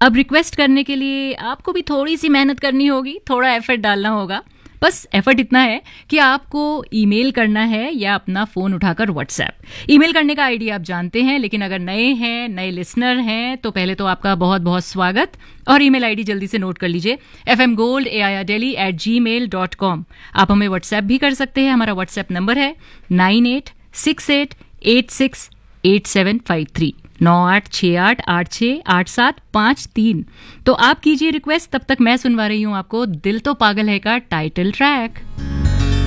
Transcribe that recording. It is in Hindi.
अब रिक्वेस्ट करने के लिए आपको भी थोड़ी सी मेहनत करनी होगी, थोड़ा एफर्ट डालना होगा। बस एफर्ट इतना है कि आपको ईमेल करना है या अपना फ़ोन उठाकर व्हाट्सएप। ईमेल करने का आईडी आप जानते हैं, लेकिन अगर नए हैं, नए लिसनर हैं, तो पहले तो आपका बहुत बहुत स्वागत। और ईमेल आईडी जल्दी से नोट कर लीजिए, fmgold@gmail.com। आप हमें व्हाट्सएप भी कर सकते हैं। हमारा व्हाट्सएप नंबर है 9868868753, 9868868753। तो आप कीजिए रिक्वेस्ट, तब तक मैं सुनवा रही हूँ आपको दिल तो पागल है का टाइटल ट्रैक।